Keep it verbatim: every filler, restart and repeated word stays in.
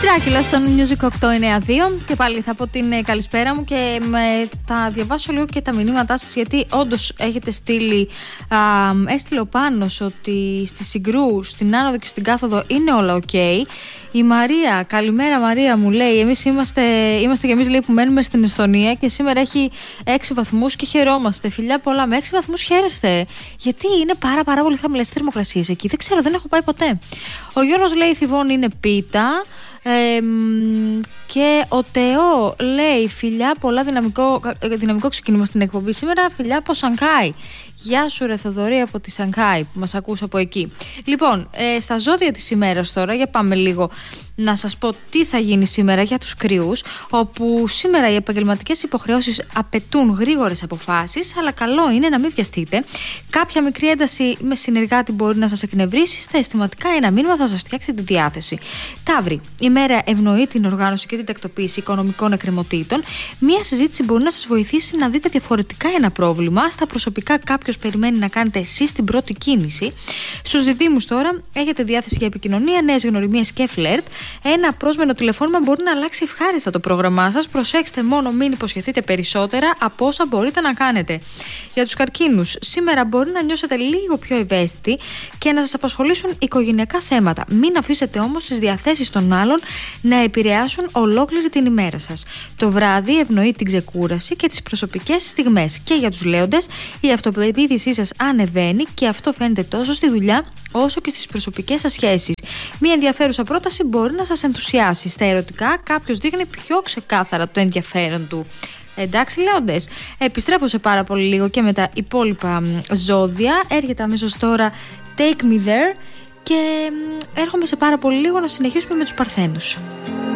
Μιράκυλα στο Music οκτώ εννιά δύο και πάλι θα πω την καλησπέρα μου και με, θα διαβάσω λίγο και τα μηνύματά σας, γιατί όντως έχετε στείλει, α, έστειλε ο Πάνος ότι στη Συγκρού, στην άνοδο και στην κάθοδο είναι όλα ok. Η Μαρία, καλημέρα Μαρία, μου λέει, εμείς είμαστε, είμαστε και εμείς λέει, που μένουμε στην Εστονία και σήμερα έχει έξι βαθμούς και χαιρόμαστε. Φιλιά πολλά, με έξι βαθμούς χαίρεστε, γιατί είναι πάρα πάρα πολύ χαμηλές θερμοκρασίες εκεί, δεν ξέρω, δεν έχω πάει ποτέ. Ο Γιώργος λέει Θηβών είναι πίτα. Ε, και ο Τεό λέει φιλιά πολλά, δυναμικό, δυναμικό ξεκίνημα στην εκπομπή σήμερα, φιλιά από Σανγκάη. Γεια σου ρε Θοδωρή από τη Σανγκάη που μας ακούς από εκεί. Λοιπόν, ε, στα ζώδια της ημέρας τώρα, για πάμε λίγο να σας πω τι θα γίνει σήμερα για τους κρυούς, όπου σήμερα οι επαγγελματικές υποχρεώσεις απαιτούν γρήγορες αποφάσεις, αλλά καλό είναι να μην βιαστείτε. Κάποια μικρή ένταση με συνεργάτη μπορεί να σας εκνευρίσει, στα αισθηματικά ένα μήνυμα θα σας φτιάξει τη διάθεση. Ταύρη, η μέρα ευνοεί την οργάνωση και την τακτοποίηση οικονομικών εκκρεμωτήτων. Μία συζήτηση μπορεί να σας βοηθήσει να δείτε διαφορετικά ένα πρόβλημα. Στα προσωπικά, κάποιος περιμένει να κάνετε εσείς την πρώτη κίνηση. Στους διδύμους τώρα, έχετε διάθεση για επικοινωνία, νέες γνωριμίες και φλερτ. Ένα πρόσμενο τηλεφώνημα μπορεί να αλλάξει ευχάριστα το πρόγραμμά σας. Προσέξτε μόνο, μην υποσχεθείτε περισσότερα από όσα μπορείτε να κάνετε. Για τους καρκίνους, σήμερα μπορεί να νιώσετε λίγο πιο ευαίσθητοι και να σας απασχολήσουν οικογενειακά θέματα. Μην αφήσετε όμως τις διαθέσεις των άλλων να επηρεάσουν ολόκληρη την ημέρα σας. Το βράδυ ευνοεί την ξεκούραση και τις προσωπικές στιγμές. Και για τους λέοντες, η αυτοπεποίθησή σας ανεβαίνει και αυτό φαίνεται τόσο στη δουλειά όσο και στις προσωπικές σας σχέσεις. Μία ενδιαφέρουσα πρόταση μπορεί να σας ενθουσιάσει. Στα ερωτικά, κάποιος δείχνει πιο ξεκάθαρα το ενδιαφέρον του. Εντάξει, λέοντες. Επιστρέφω σε πάρα πολύ λίγο και με τα υπόλοιπα ζώδια. Έρχεται αμέσως τώρα Take Me There και έρχομαι σε πάρα πολύ λίγο να συνεχίσουμε με τους Παρθένους.